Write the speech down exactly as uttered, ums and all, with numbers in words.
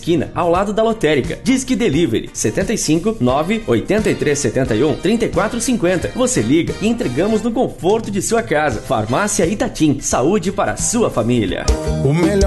esquina, ao lado da lotérica. Disque Delivery setenta e cinco, nove, oitenta e três setenta e um, trinta e quatro cinquenta. Você liga e entregamos no conforto de sua casa. Farmácia Itatim, saúde para a sua família. O melhor